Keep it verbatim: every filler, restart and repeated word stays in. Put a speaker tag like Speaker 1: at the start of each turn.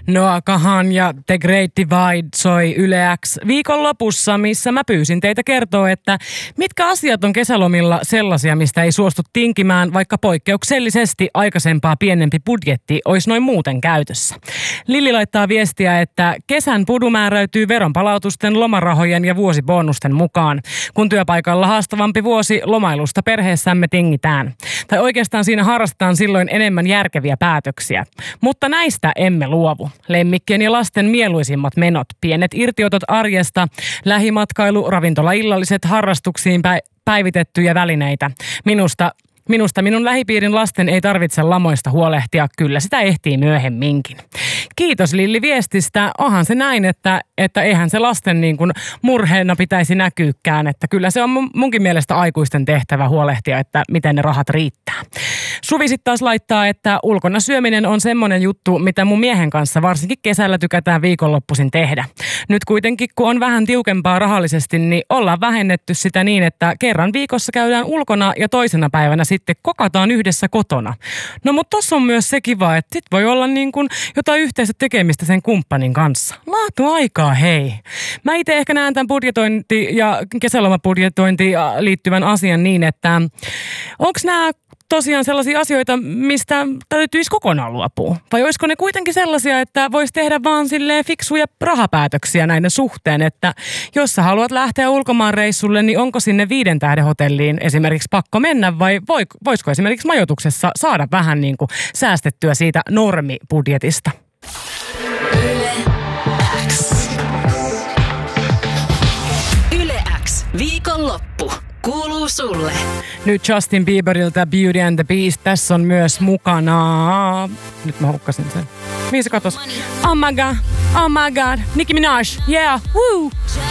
Speaker 1: Noah Kahan ja The Great Divide soi Yle X viikonlopussa, missä mä pyysin teitä kertoa, että mitkä asiat on kesälomilla sellaisia, mistä ei suostu tinkimään, vaikka poikkeuksellisesti aikaisempaa pienempi budjetti olisi noin muuten käytössä. Lilli laittaa viestiä, että kesän pudu määräytyy veronpalautusten, lomarahojen ja vuosibonusten mukaan. Kun työpaikalla haastavampi vuosi, lomailusta perheessämme tingitään. Tai oikeastaan siinä harrastetaan silloin enemmän järkeviä päätöksiä. Mutta näistä emme luovu. Lemmikkien ja lasten mieluisimmat menot, pienet irtiotot arjesta, lähimatkailu, ravintolaillalliset, harrastuksiin pä- päivitettyjä välineitä. Minusta, minusta minun lähipiirin lasten ei tarvitse lamoista huolehtia, kyllä sitä ehtii myöhemminkin. Kiitos Lilli viestistä. Onhan se näin, että, että eihän se lasten niin kuin murheena pitäisi näkyykään, että kyllä se on munkin mielestä aikuisten tehtävä huolehtia, että miten ne rahat riittää. Suvi sitten taas laittaa, että ulkona syöminen on semmoinen juttu, mitä mun miehen kanssa varsinkin kesällä tykätään viikonloppuisin tehdä. Nyt kuitenkin, kun on vähän tiukempaa rahallisesti, niin ollaan vähennetty sitä niin, että kerran viikossa käydään ulkona ja toisena päivänä sitten kokataan yhdessä kotona. No mutta tossa on myös se kiva, että sit voi olla niin kuin jotain yhteistä tekemistä sen kumppanin kanssa. Laatu aikaa, hei. Mä itse ehkä näen tämän budjetointi- ja kesälomabudjetointiin liittyvän asian niin, että onko nämä tosiaan sellaisia asioita, mistä täytyisi kokonaan luopua? Vai olisiko ne kuitenkin sellaisia, että voisi tehdä vaan silleen fiksuja rahapäätöksiä näiden suhteen, että jos sä haluat lähteä ulkomaanreissulle, niin onko sinne viiden tähden hotelliin esimerkiksi pakko mennä vai voisiko esimerkiksi majoituksessa saada vähän niin kuin säästettyä siitä normibudjetista?
Speaker 2: Yle X. Yle X. Viikonloppu. Kuuluu sulle.
Speaker 1: Nyt Justin Bieberiltä Beauty and the Beast. Tässä on myös mukana. Nyt mä hukkasin sen. Mihin se katos? Oh my god. Oh my god. Nicki Minaj. Yeah. Woo.